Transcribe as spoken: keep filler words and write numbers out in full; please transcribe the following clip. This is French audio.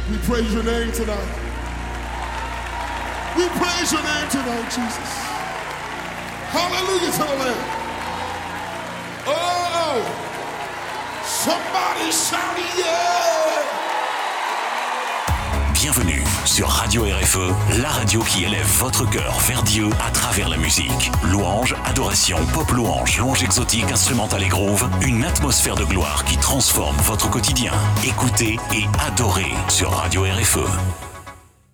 We praise your name tonight. We praise your name tonight, Jesus. Hallelujah to the Lamb. Oh, somebody shout yeah. Bienvenue sur Radio R F E, la radio qui élève votre cœur vers Dieu à travers la musique. Louange, adoration, pop louange, louange exotique, instrumentale et groove, une atmosphère de gloire qui transforme votre quotidien. Écoutez et adorez sur Radio R F E.